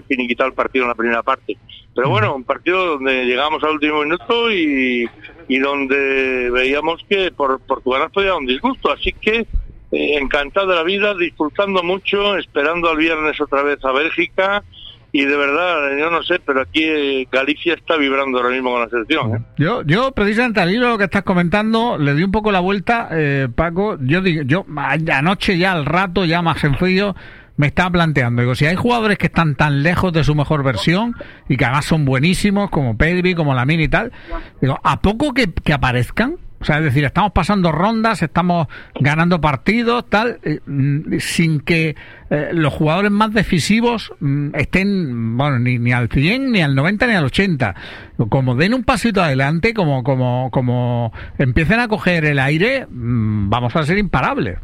finiquitado el partido en la primera parte. Pero bueno, un partido donde llegamos al último minuto y donde veíamos que por Portugal nos podía dar un disgusto. Así que encantado de la vida, disfrutando mucho, esperando al viernes otra vez a Bélgica. Y de verdad, yo no sé, pero aquí Galicia está vibrando ahora mismo con la selección, ¿eh? Yo precisamente al hilo de lo que estás comentando, le di un poco la vuelta, Paco. Yo anoche ya al rato, ya más en frío, me estaba planteando, digo, si hay jugadores que están tan lejos de su mejor versión y que además son buenísimos, como Pedri, como Lamine y tal, digo, ¿a poco que aparezcan? O sea, es decir, estamos pasando rondas, estamos ganando partidos, tal, sin que los jugadores más decisivos estén, bueno, ni al 100, ni al 90, ni al 80. Como den un pasito adelante, como empiecen a coger el aire, vamos a ser imparables.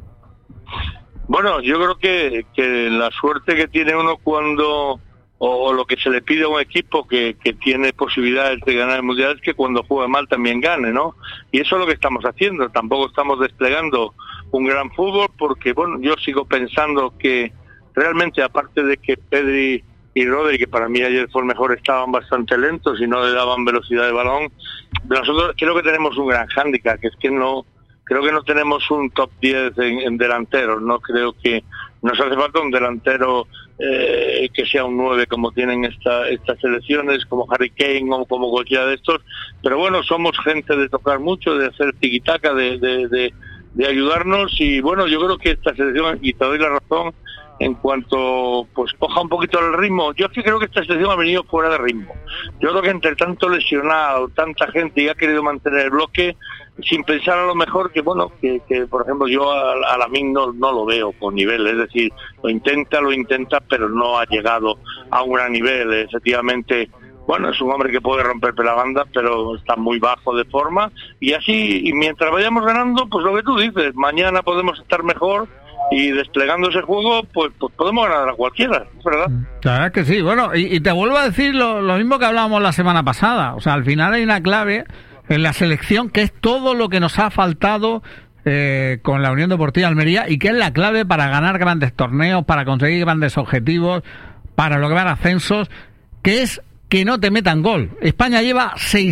Bueno, yo creo que la suerte que tiene uno cuando... o lo que se le pide a un equipo que tiene posibilidades de ganar el Mundial es que cuando juega mal también gane, ¿no? Y eso es lo que estamos haciendo. Tampoco estamos desplegando un gran fútbol porque, bueno, yo sigo pensando que realmente, aparte de que Pedri y Rodri, que para mí ayer fue el mejor, estaban bastante lentos y no le daban velocidad de balón, nosotros creo que tenemos un gran hándicap, que es que creo que no tenemos un top 10 en delanteros, ¿no? Creo que nos hace falta un delantero que sea un 9 como tienen estas selecciones, como Harry Kane o como cualquiera de estos, pero bueno, somos gente de tocar mucho, de hacer tiquitaca, de ayudarnos, y bueno, yo creo que esta selección, y te doy la razón, en cuanto pues coja un poquito el ritmo, yo sí creo que esta selección ha venido fuera de ritmo. Yo creo que entre tanto lesionado, tanta gente y ha querido mantener el bloque, sin pensar a lo mejor que, bueno, que por ejemplo yo a Lamine no lo veo con nivel, es decir, lo intenta, pero no ha llegado a un gran nivel. Efectivamente, bueno, es un hombre que puede romperse la banda, pero está muy bajo de forma, y así, y mientras vayamos ganando, pues lo que tú dices, mañana podemos estar mejor, y desplegando ese juego, pues podemos ganar a cualquiera, ¿verdad? Claro que sí. Bueno, y te vuelvo a decir lo mismo que hablábamos la semana pasada. O sea, al final hay una clave en la selección que es todo lo que nos ha faltado con la Unión Deportiva Almería, y que es la clave para ganar grandes torneos, para conseguir grandes objetivos, para lograr ascensos, que es que no te metan gol. España lleva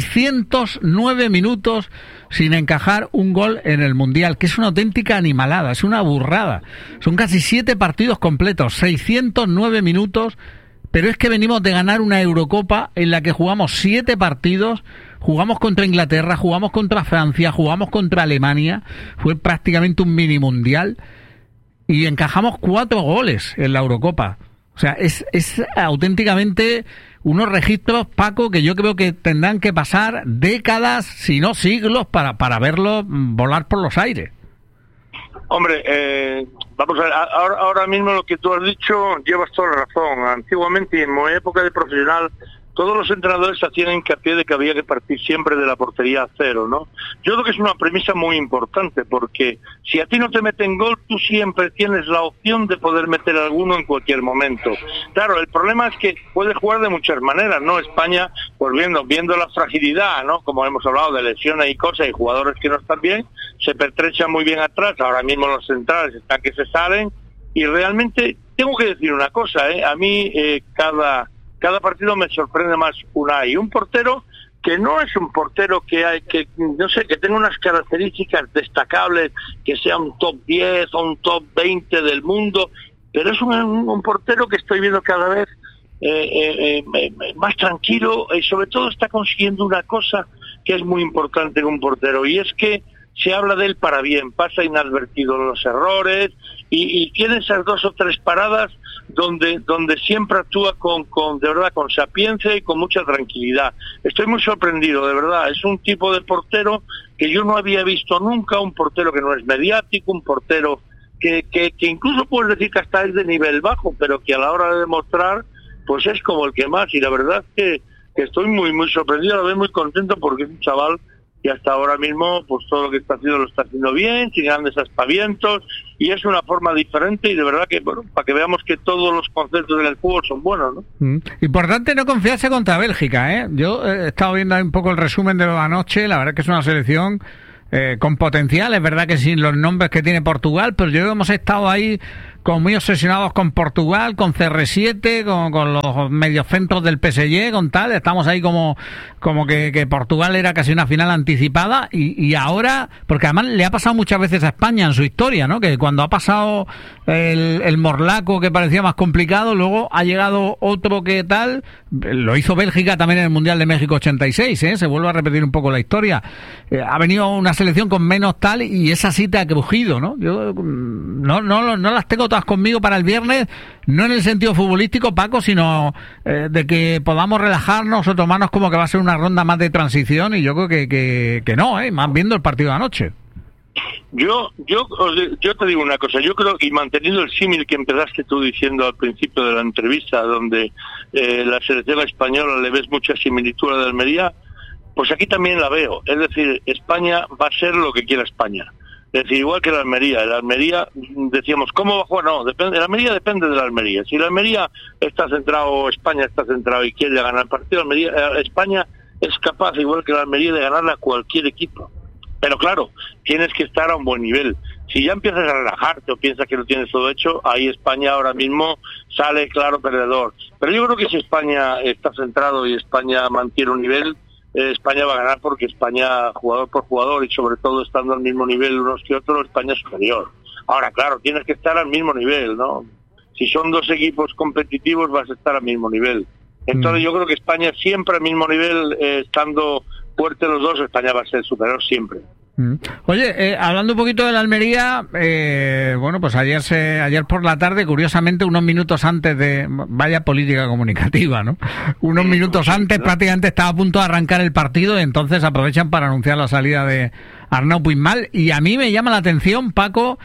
609 minutos sin encajar un gol en el Mundial, que es una auténtica animalada, es una burrada. Son casi 7 partidos completos, 609 minutos, pero es que venimos de ganar una Eurocopa en la que jugamos 7 partidos, jugamos contra Inglaterra, jugamos contra Francia, jugamos contra Alemania, fue prácticamente un mini Mundial, y encajamos 4 goles en la Eurocopa. O sea, es auténticamente unos registros, Paco, que yo creo que tendrán que pasar décadas, si no siglos, para verlos volar por los aires. Hombre, vamos a ver, ahora mismo lo que tú has dicho, llevas toda la razón. Antiguamente, en mi época de profesional, todos los entrenadores hacían hincapié de que había que partir siempre de la portería a cero, ¿no? Yo creo que es una premisa muy importante, porque si a ti no te meten gol, tú siempre tienes la opción de poder meter alguno en cualquier momento. Claro, el problema es que puedes jugar de muchas maneras, ¿no? España, pues viendo la fragilidad, ¿no? Como hemos hablado de lesiones y cosas, y jugadores que no están bien, se pertrechan muy bien atrás. Ahora mismo los centrales están que se salen, y realmente tengo que decir una cosa, a mí cada partido me sorprende más Unai, un portero que no es un portero que no sé, que tenga unas características destacables, que sea un top 10 o un top 20 del mundo, pero es un portero que estoy viendo cada vez más tranquilo, y sobre todo está consiguiendo una cosa que es muy importante en un portero, y es que se habla de él para bien, pasa inadvertido los errores, y tiene esas 2 o 3 paradas donde siempre actúa de verdad con sapiencia y con mucha tranquilidad. Estoy muy sorprendido, de verdad. Es un tipo de portero que yo no había visto nunca, un portero que no es mediático, un portero que incluso puedes decir que hasta es de nivel bajo, pero que a la hora de demostrar, pues es como el que más, y la verdad es que estoy muy muy sorprendido, lo veo muy contento, porque es un chaval y hasta ahora mismo pues todo lo que está haciendo lo está haciendo bien, sin grandes aspavientos, y es una forma diferente, y de verdad que, bueno, para que veamos que todos los conceptos del fútbol son buenos, ¿no? Importante no confiarse contra Bélgica, ¿eh? Yo he estado viendo un poco el resumen de lo de anoche, la verdad que es una selección con potencial, es verdad que sin los nombres que tiene Portugal, pero yo hemos estado ahí muy obsesionados con Portugal, con CR7, con los mediocentros del PSG, con tal. Estamos ahí como que Portugal era casi una final anticipada y ahora, porque además le ha pasado muchas veces a España en su historia, ¿no? Que cuando ha pasado el morlaco que parecía más complicado, luego ha llegado otro que tal. Lo hizo Bélgica también en el Mundial de México 86, se vuelve a repetir un poco la historia. Ha venido una selección con menos tal y esa sí te ha crujido, ¿no? Yo no las tengo todas conmigo para el viernes, no en el sentido futbolístico, Paco, sino de que podamos relajarnos o tomarnos como que va a ser una ronda más de transición, y yo creo que no, más viendo el partido de anoche. Yo te digo una cosa, yo creo, y manteniendo el símil que empezaste tú diciendo al principio de la entrevista, donde la selección española le ves mucha similitud a la de Almería, pues aquí también la veo. Es decir, España va a ser lo que quiera España. Es decir, igual que la Almería, decíamos, ¿cómo va a jugar? No, depende, la Almería depende de la Almería. Si la Almería está centrado, España está centrado y quiere ganar el partido, España es capaz, igual que la Almería, de ganarle a cualquier equipo. Pero claro, tienes que estar a un buen nivel. Si ya empiezas a relajarte o piensas que lo tienes todo hecho, ahí España ahora mismo sale claro perdedor. Pero yo creo que si España está centrado y España mantiene un nivel, España va a ganar, porque España, jugador por jugador y sobre todo estando al mismo nivel unos que otros, España es superior. Ahora, claro, tienes que estar al mismo nivel, ¿no? Si son dos equipos competitivos vas a estar al mismo nivel. Entonces yo creo que España siempre al mismo nivel, estando fuerte los dos, España va a ser superior siempre. Oye, hablando un poquito de la Almería, bueno, pues ayer por la tarde, curiosamente, unos minutos antes de... Vaya política comunicativa, ¿no? Unos minutos antes, ¿no? Prácticamente estaba a punto de arrancar el partido, y entonces aprovechan para anunciar la salida de Arnau Puigmal. Y a mí me llama la atención, Paco,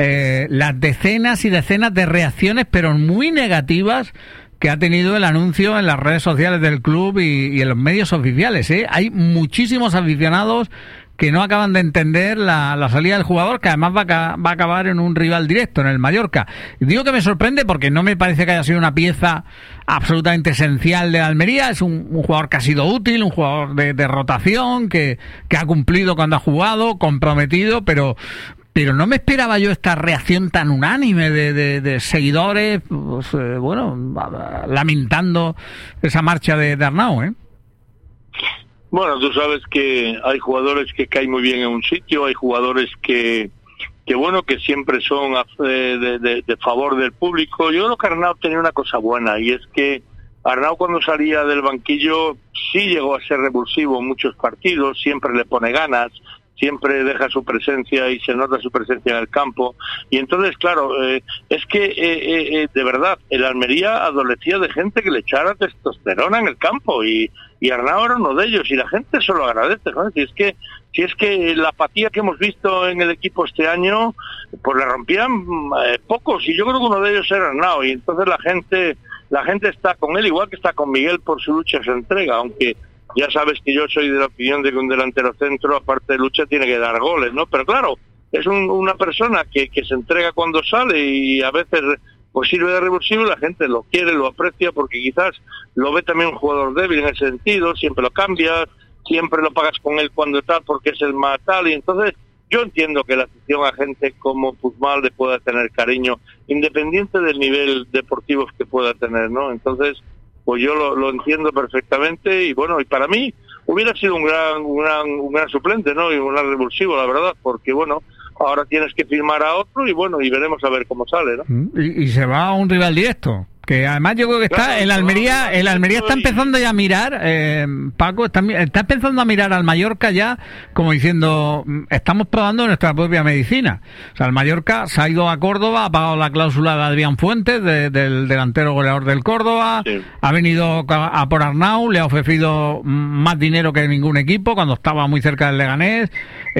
las decenas y decenas de reacciones, pero muy negativas, que ha tenido el anuncio en las redes sociales del club y en los medios oficiales, Hay muchísimos aficionados que no acaban de entender la salida del jugador, que además va a acabar en un rival directo, en el Mallorca. Y digo que me sorprende porque no me parece que haya sido una pieza absolutamente esencial de la Almería. Es un jugador que ha sido útil, un jugador de rotación, que ha cumplido cuando ha jugado, comprometido, pero no me esperaba yo esta reacción tan unánime de seguidores, pues, lamentando esa marcha de Arnau, Bueno, tú sabes que hay jugadores que caen muy bien en un sitio, hay jugadores que siempre son de favor del público. Yo creo que Arnau tenía una cosa buena, y es que Arnau, cuando salía del banquillo, sí llegó a ser revulsivo en muchos partidos, siempre le pone ganas, siempre deja su presencia y se nota su presencia en el campo. Y entonces, claro, es que de verdad, el Almería adolecía de gente que le echara testosterona en el campo, y Arnau era uno de ellos, y la gente se lo agradece, ¿no? Si es que la apatía que hemos visto en el equipo este año, pues la rompían pocos, y yo creo que uno de ellos era Arnau, y entonces la gente está con él, igual que está con Miguel por su lucha, se entrega, aunque ya sabes que yo soy de la opinión de que un delantero centro, aparte de lucha, tiene que dar goles, ¿no? Pero claro, es una persona que se entrega cuando sale, y a veces pues sirve de revulsivo, y la gente lo quiere, lo aprecia, porque quizás lo ve también un jugador débil en ese sentido, siempre lo cambias, siempre lo pagas con él cuando tal, porque es el más tal, y entonces yo entiendo que la afición a gente como Puigmal le pueda tener cariño, independiente del nivel deportivo que pueda tener, ¿no? Entonces, pues yo lo entiendo perfectamente, y bueno, y para mí hubiera sido un gran suplente, ¿no? Y un gran revulsivo, la verdad, porque bueno, ahora tienes que firmar a otro, y bueno, y veremos a ver cómo sale, ¿no? Y se va a un rival directo. Que además yo creo que está el Almería está empezando ya a mirar, Paco, está empezando a mirar al Mallorca ya como diciendo, estamos probando nuestra propia medicina. O sea, el Mallorca se ha ido a Córdoba, ha pagado la cláusula de Adrián Fuentes, del delantero goleador del Córdoba, sí. Ha venido a por Arnau, le ha ofrecido más dinero que ningún equipo cuando estaba muy cerca del Leganés.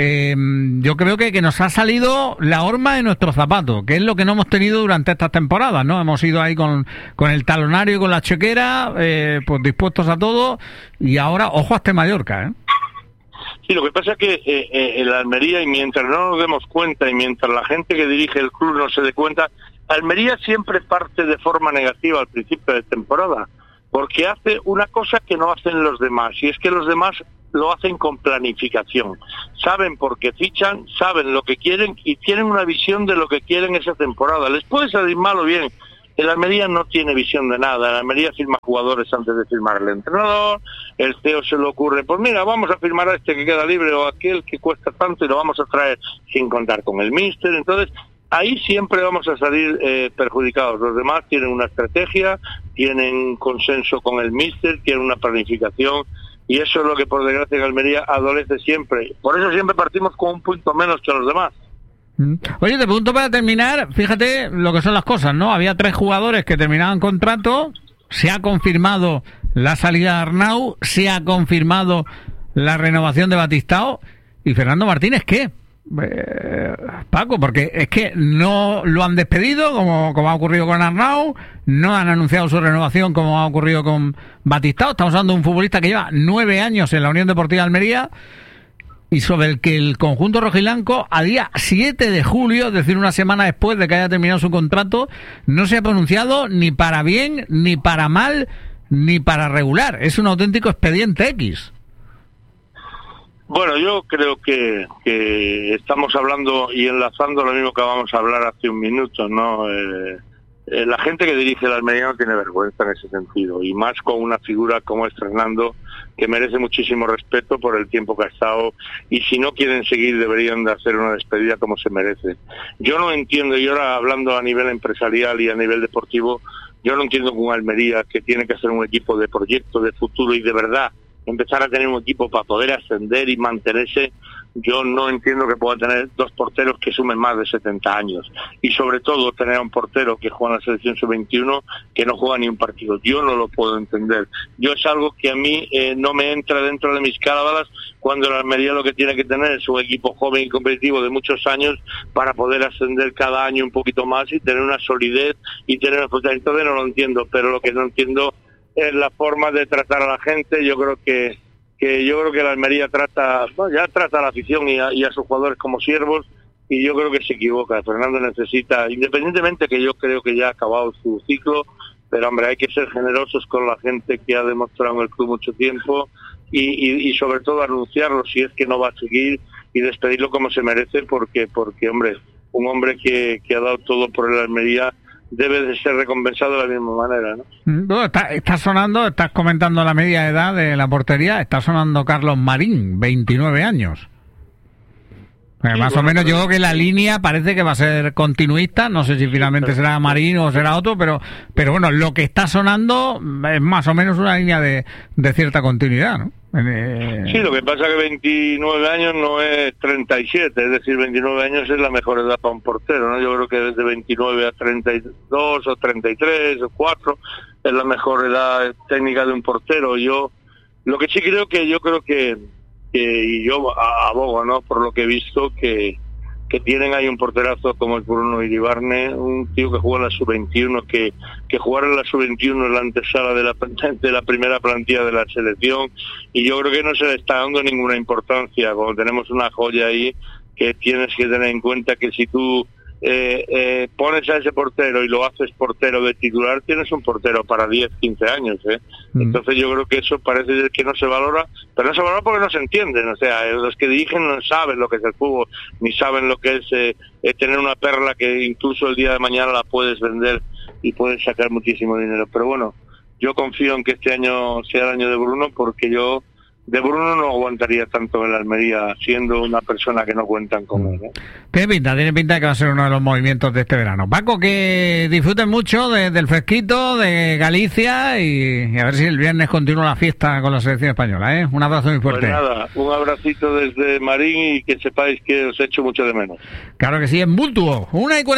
Yo creo que nos ha salido la horma de nuestro zapato, que es lo que no hemos tenido durante estas temporadas, ¿no? Hemos ido ahí con el talonario y con la chequera, pues dispuestos a todo, y ahora ojo a este Mallorca, Sí, lo que pasa es que el Almería, y mientras no nos demos cuenta, y mientras la gente que dirige el club no se dé cuenta, Almería siempre parte de forma negativa al principio de temporada, porque hace una cosa que no hacen los demás, y es que los demás lo hacen con planificación. Saben por qué fichan, saben lo que quieren y tienen una visión de lo que quieren esa temporada. Les puede salir mal o bien. El Almería no tiene visión de nada. El Almería firma jugadores antes de firmar el entrenador. El CEO se le ocurre, pues mira, vamos a firmar a este que queda libre o a aquel que cuesta tanto y lo vamos a traer sin contar con el míster. Entonces, ahí siempre vamos a salir perjudicados. Los demás tienen una estrategia, tienen consenso con el míster, tienen una planificación. Y eso es lo que, por desgracia, en Almería adolece siempre. Por eso siempre partimos con un punto menos que los demás. Oye, te pregunto para terminar, fíjate lo que son las cosas, ¿no? Había 3 jugadores que terminaban contrato, se ha confirmado la salida de Arnau, se ha confirmado la renovación de Batistao, y Fernando Martínez, ¿qué? Paco, porque es que no lo han despedido como ha ocurrido con Arnau, no han anunciado su renovación como ha ocurrido con Batistao. Estamos hablando de un futbolista que lleva 9 años en la Unión Deportiva de Almería y sobre el que el conjunto rojiblanco a día 7 de julio, es decir, una semana después de que haya terminado su contrato, no se ha pronunciado ni para bien, ni para mal, ni para regular. Es un auténtico expediente X. Bueno, yo creo que estamos hablando y enlazando lo mismo que vamos a hablar hace un minuto, ¿no? La gente que dirige el Almería no tiene vergüenza en ese sentido, y más con una figura como es Fernando, que merece muchísimo respeto por el tiempo que ha estado, y si no quieren seguir deberían de hacer una despedida como se merece. Yo no entiendo, y ahora hablando a nivel empresarial y a nivel deportivo, yo no entiendo con Almería, que tiene que hacer un equipo de proyecto, de futuro y de verdad, empezar a tener un equipo para poder ascender y mantenerse. Yo no entiendo que pueda tener 2 porteros que sumen más de 70 años. Y sobre todo tener a un portero que juega en la selección sub-21 que no juega ni un partido. Yo no lo puedo entender. Yo es algo que a mí no me entra dentro de mis cábalas, cuando la Almería lo que tiene que tener es un equipo joven y competitivo de muchos años para poder ascender cada año un poquito más y tener una solidez y tener una fortaleza. Entonces no lo entiendo, pero lo que no entiendo es la forma de tratar a la gente. Yo creo que la Almería trata a la afición y a sus jugadores como siervos, y yo creo que se equivoca. Fernando necesita, independientemente que yo creo que ya ha acabado su ciclo, pero hombre, hay que ser generosos con la gente que ha demostrado en el club mucho tiempo y sobre todo anunciarlo si es que no va a seguir, y despedirlo como se merece, porque hombre, un hombre que ha dado todo por el Almería debe de ser recompensado de la misma manera, ¿no? Bueno, está sonando, estás comentando la media edad de la portería, está sonando Carlos Marín, 29 años. Más o menos yo creo que la línea parece que va a ser continuista, no sé si finalmente será Marín o será otro, pero bueno, lo que está sonando es más o menos una línea de cierta continuidad, ¿no? Sí, lo que pasa es que 29 años no es 37, es decir, 29 años es la mejor edad para un portero, ¿no? Yo creo que desde 29 a 32 o 33 o 4 es la mejor edad técnica de un portero. Yo lo que sí creo que y yo abogo, ¿no?, por lo que he visto, que tienen ahí un porterazo como el Bruno Iribarne, un tío que juega en la sub-21, que jugar en la sub-21 es la antesala de la primera plantilla de la selección, y yo creo que no se le está dando ninguna importancia. Cuando tenemos una joya ahí, que tienes que tener en cuenta que si tú pones a ese portero y lo haces portero de titular, tienes un portero para 10, 15 años, Entonces yo creo que eso parece que no se valora, pero no se valora porque no se entienden. O sea, los que dirigen no saben lo que es el fútbol, ni saben lo que es tener una perla que incluso el día de mañana la puedes vender y puedes sacar muchísimo dinero. Pero bueno, yo confío en que este año sea el año de Bruno, porque yo de Bruno no aguantaría tanto en la Almería siendo una persona que no cuentan con él, ¿eh? Tiene pinta de que va a ser uno de los movimientos de este verano. Paco, que disfruten mucho del fresquito, de Galicia, y a ver si el viernes continúa la fiesta con la selección española, ¿eh? Un abrazo muy fuerte. Pues nada, un abracito desde Marín, y que sepáis que os echo mucho de menos. Claro que sí, es mutuo.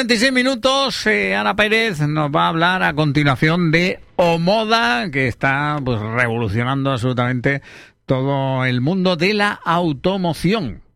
1:46, Ana Pérez nos va a hablar a continuación de Omoda, que está pues revolucionando absolutamente todo el mundo de la automoción.